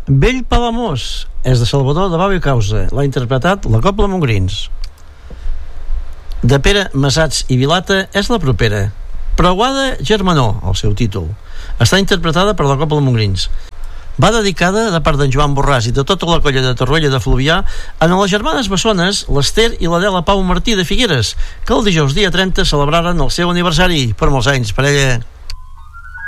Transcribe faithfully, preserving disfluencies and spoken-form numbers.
Vell Palamós és de Salvador de Bau i Causa, l'ha interpretat la Cobla Montgrins. De Pere Masats i Vilata és La propera. Preuada Germanor, el seu títol, està interpretada per la Cobla Montgrins. Va dedicada, de part d'en Joan Borràs i de tota la colla de Torroella de Fluvià, a les germanes bessones, l'Ester i l'Adela Pau Martí de Figueres, que el dijous dia trenta celebraren el seu aniversari. Per molts anys, parella.